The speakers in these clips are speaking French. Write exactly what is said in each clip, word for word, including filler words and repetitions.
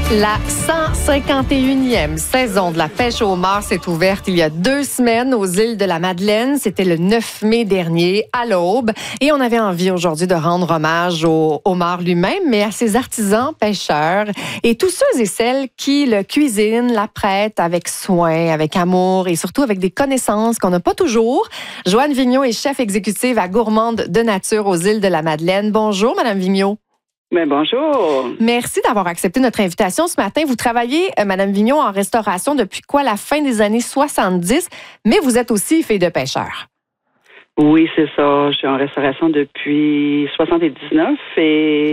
La cent cinquante et unième saison de la pêche au homard s'est ouverte il y a deux semaines aux îles de la Madeleine. C'était le neuf mai dernier, à l'aube. Et on avait envie aujourd'hui de rendre hommage au homard lui-même, mais à ses artisans pêcheurs et tous ceux et celles qui le cuisinent, l'apprêtent avec soin, avec amour et surtout avec des connaissances qu'on n'a pas toujours. Joanne Vigneault est chef exécutive à Gourmande de Nature aux îles de la Madeleine. Bonjour, Madame Vigneault. Mais bonjour. Merci d'avoir accepté notre invitation ce matin. Vous travaillez, euh, Madame Vigneault, en restauration depuis quoi, la fin des années soixante-dix, mais vous êtes aussi fille de pêcheur. Oui, c'est ça. Je suis en restauration depuis soixante-dix-neuf et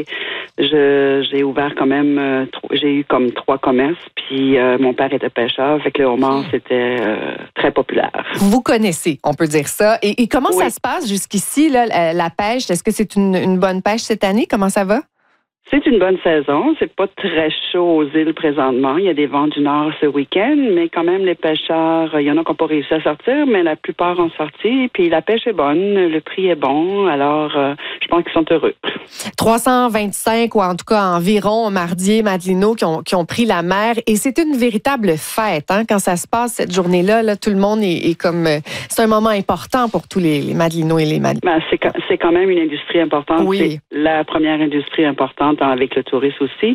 je, j'ai ouvert quand même, euh, j'ai eu comme trois commerces, puis euh, mon père était pêcheur, fait que le homard, c'était euh, très populaire. Vous connaissez, on peut dire ça. Et, et comment oui. ça se passe jusqu'ici, là, la, la pêche? Est-ce que c'est une, une bonne pêche cette année? Comment ça va? C'est une bonne saison. C'est pas très chaud aux îles présentement. Il y a des vents du nord ce week-end, mais quand même, les pêcheurs, il y en a qui n'ont pas réussi à sortir, mais la plupart ont sorti. Puis la pêche est bonne, le prix est bon. Alors, euh, je pense qu'ils sont heureux. trois cent vingt-cinq, ou en tout cas environ, mardiers, madelinots qui ont, qui ont pris la mer. Et c'est une véritable fête, hein, quand ça se passe cette journée-là. Là, tout le monde est, est comme... C'est un moment important pour tous les, les madelinots et les madelinots. Ben, c'est, c'est quand même une industrie importante. Oui. C'est la première industrie importante avec le tourisme aussi.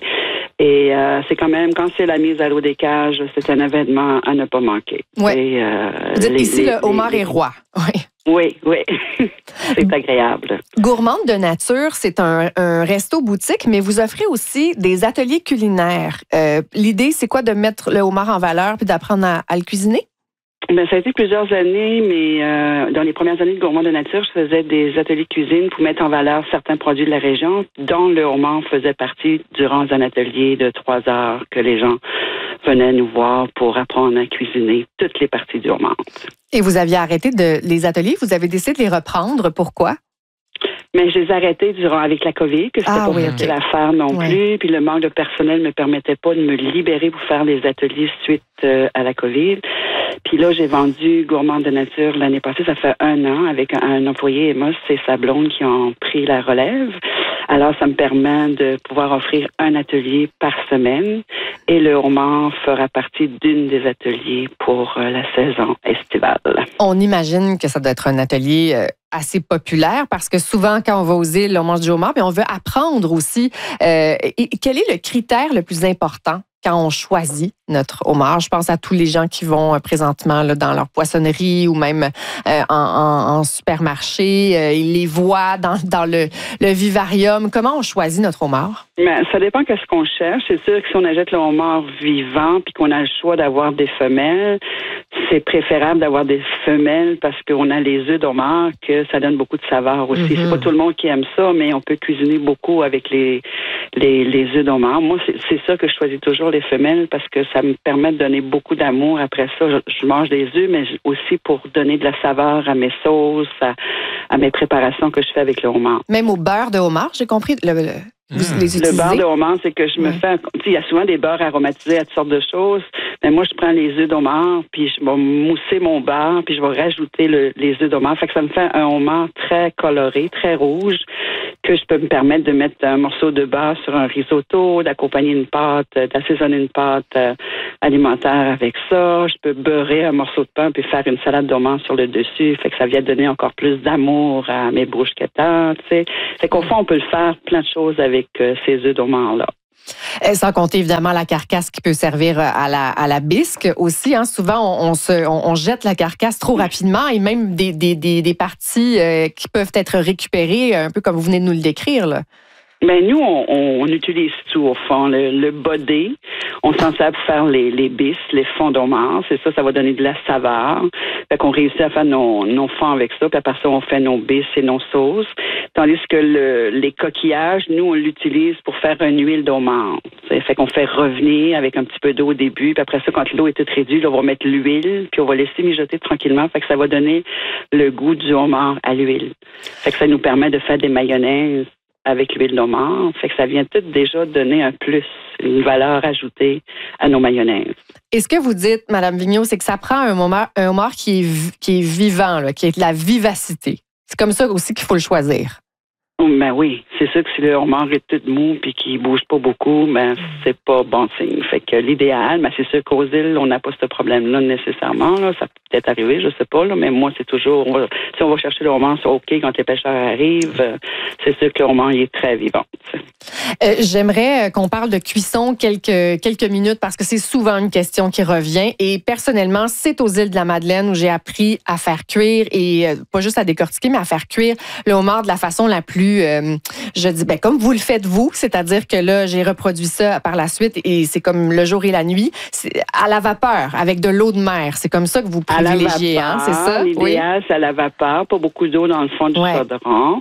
Et euh, c'est quand même, quand c'est la mise à l'eau des cages, c'est un événement à ne pas manquer. Oui. Et, euh, Vous dites les, ici, les, le homard les, est roi. Oui. Oui, oui. C'est agréable. Gourmande de Nature, c'est un, un resto-boutique, mais vous offrez aussi des ateliers culinaires. Euh, l'idée, c'est quoi de mettre le homard en valeur puis d'apprendre à, à le cuisiner? Ben, ça a été plusieurs années, mais euh, dans les premières années de Gourmande de Nature, je faisais des ateliers de cuisine pour mettre en valeur certains produits de la région, dont le homard faisait partie durant un atelier de trois heures que les gens venaient nous voir pour apprendre à cuisiner toutes les parties du homard. Et vous aviez arrêté de les ateliers, vous avez décidé de les reprendre. Pourquoi? Mais je les ai arrêtés durant, avec la COVID, que c'était ah, pas oui, facile okay. à faire non ouais. plus. Puis le manque de personnel ne me permettait pas de me libérer pour faire les ateliers suite euh, à la COVID. Puis là, j'ai vendu Gourmande de Nature l'année passée, ça fait un an, avec un, un employé, Emma, c'est sa blonde qui ont pris la relève. Alors, ça me permet de pouvoir offrir un atelier par semaine et le homard fera partie d'une des ateliers pour euh, la saison estivale. On imagine que ça doit être un atelier euh, assez populaire parce que souvent, quand on va aux îles, on mange du homard, mais on veut apprendre aussi. Euh, et quel est le critère le plus important quand on choisit notre homard? Je pense à tous les gens qui vont euh, présentement là, dans leur poissonnerie ou même euh, en, en, en supermarché. Euh, ils les voient dans, dans le, le vivarium. Comment on choisit notre homard? Mais ça dépend de ce qu'on cherche. C'est sûr que si on achète le homard vivant puis qu'on a le choix d'avoir des femelles, c'est préférable d'avoir des femelles parce qu'on a les œufs d'homard que ça donne beaucoup de saveur aussi. Mm-hmm. C'est pas tout le monde qui aime ça, mais on peut cuisiner beaucoup avec les, les, les œufs d'homard. Moi, c'est, c'est ça que je choisis toujours les femelles parce que ça me permet de donner beaucoup d'amour. Après ça, je, je mange des œufs, mais aussi pour donner de la saveur à mes sauces, à, à mes préparations que je fais avec le homard. Même au beurre de homard, j'ai compris. Le, le... Vous les utilisez? Le beurre de homard, c'est que je me ouais. fais... Il y a souvent des beurres aromatisés à toutes sortes de choses. Mais moi, je prends les œufs d'homard, puis je vais mousser mon beurre, puis je vais rajouter le, les œufs d'homard. Fait que ça me fait un homard très coloré, très rouge, que je peux me permettre de mettre un morceau de beurre sur un risotto, d'accompagner une pâte, d'assaisonner une pâte euh, alimentaire avec ça. Je peux beurrer un morceau de pain, puis faire une salade d'homard sur le dessus. Fait que ça vient donner encore plus d'amour à mes bruschettas, tu sais. Fait qu'au fond, on peut le faire plein de choses avec euh, ces œufs d'homard-là. Sans compter évidemment la carcasse qui peut servir à la, à la bisque aussi. Hein. Souvent, on, on, se, on, on jette la carcasse trop rapidement et même des, des, des, des parties euh, qui peuvent être récupérées, un peu comme vous venez de nous le décrire, là. Ben nous, on, on utilise tout au fond. Le, le body, on s'en sert pour faire les, les bisses, les fonds d'homard. C'est ça, ça va donner de la saveur. Fait qu'on réussit à faire nos, nos fonds avec ça. Puis après ça, on fait nos bisses et nos sauces. Tandis que le, les coquillages, nous, on l'utilise pour faire une huile d'homard. Fait qu'on fait revenir avec un petit peu d'eau au début. Puis après ça, quand l'eau est toute réduite, là, on va mettre l'huile. Puis on va laisser mijoter tranquillement. Fait que ça va donner le goût du homard à l'huile. Fait que ça nous permet de faire des mayonnaises avec l'huile d'homard. Fait que ça vient tout déjà donner un plus, une valeur ajoutée à nos mayonnaises. Et ce que vous dites, Mme Vigneault, c'est que ça prend un homard, un homard qui, est, qui est vivant, là, qui a de la vivacité. C'est comme ça aussi qu'il faut le choisir. Ben oui, c'est sûr que si le homard est tout mou puis qu'il bouge pas beaucoup, ben c'est pas bon signe. Fait que l'idéal, ben c'est sûr qu'aux îles, on n'a pas ce problème-là nécessairement. Là. Ça peut peut-être arriver, je sais pas, là, mais moi, c'est toujours... On va, si on va chercher le homard, c'est OK quand les pêcheurs arrivent. C'est sûr que le homard, il est très vivant. Euh, j'aimerais qu'on parle de cuisson quelques, quelques minutes parce que c'est souvent une question qui revient. Et personnellement, c'est aux îles de la Madeleine où j'ai appris à faire cuire et euh, pas juste à décortiquer, mais à faire cuire le homard de la façon la plus, euh, je dis, ben comme vous le faites vous, c'est-à-dire que là, j'ai reproduit ça par la suite et c'est comme le jour et la nuit, c'est à la vapeur avec de l'eau de mer. C'est comme ça que vous privilégiez, hein, c'est ça? L'idéal, oui. C'est à la vapeur, pas beaucoup d'eau dans le fond du ouais. chaudron.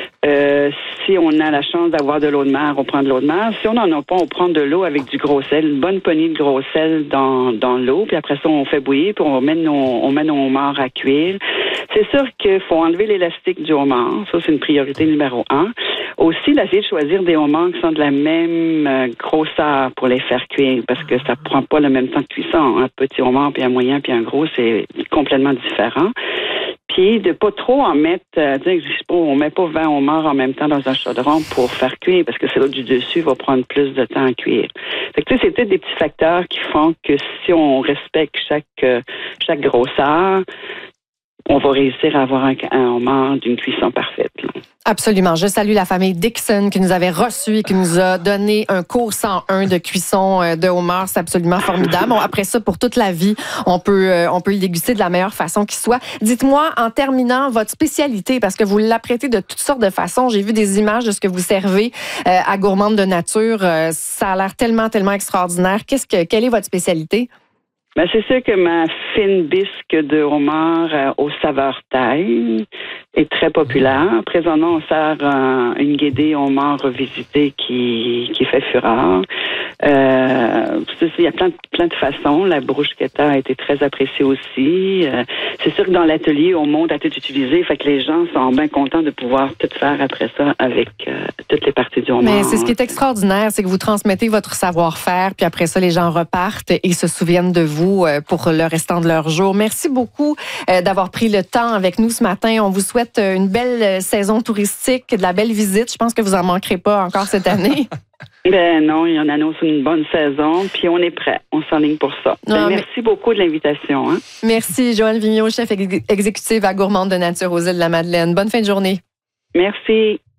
Euh, si on a la chance d'avoir de l'eau de mer, on prend de l'eau de mer. Si on n'en a pas, on prend de l'eau avec du gros sel, une bonne poignée de gros sel dans, dans l'eau, puis après ça, on fait bouillir, puis on met nos, on met nos homards à cuire. C'est sûr qu'il faut enlever l'élastique du homard. Ça, c'est une priorité numéro un. Aussi, d'essayer de choisir des homards qui sont de la même euh, grosseur pour les faire cuire, parce que ça prend pas le même temps de cuisson. Un petit homard, puis un moyen, puis un gros, c'est complètement différent. Puis de pas trop en mettre, euh, on met pas vingt homards en même temps dans un chaudron pour faire cuire, parce que celle-là du dessus va prendre plus de temps à cuire. Fait que tu sais, c'est peut-être des petits facteurs qui font que si on respecte chaque euh, chaque grosseur, on va réussir à avoir un, un homard d'une cuisson parfaite. Là. Absolument. Je salue la famille Dixon qui nous avait reçus et qui nous a donné un cours cent un de cuisson de homard. C'est absolument formidable. Bon, après ça, pour toute la vie, on peut, on peut le déguster de la meilleure façon qui soit. Dites-moi, en terminant, votre spécialité, parce que vous l'apprêtez de toutes sortes de façons. J'ai vu des images de ce que vous servez euh, à Gourmande de Nature. Euh, ça a l'air tellement, tellement extraordinaire. Qu'est-ce que, quelle est votre spécialité? Ben, c'est sûr que ma fine bisque de homard euh, aux saveurs thaï est très populaire. Présentement, on sert euh, une guédée homard revisitée qui, qui fait fureur. Euh, il y a plein de, plein de façons. La bruschetta a été très appréciée aussi. Euh, c'est sûr que dans l'atelier, on monte à tout utiliser. Fait que les gens sont bien contents de pouvoir tout faire après ça avec euh, toutes les parties du homard. Mais c'est ce qui est extraordinaire, c'est que vous transmettez votre savoir-faire, puis après ça, les gens repartent et se souviennent de vous pour le restant de leur jour. Merci beaucoup d'avoir pris le temps avec nous ce matin. On vous souhaite une belle saison touristique, de la belle visite. Je pense que vous en manquerez pas encore cette année. Ben non, il y en annonce une bonne saison, puis on est prêt. On s'enligne pour ça. Ben, non, merci mais... beaucoup de l'invitation. Hein? Merci, Joanne Vigneault, chef exécutive à Gourmande de Nature aux îles de la Madeleine. Bonne fin de journée. Merci.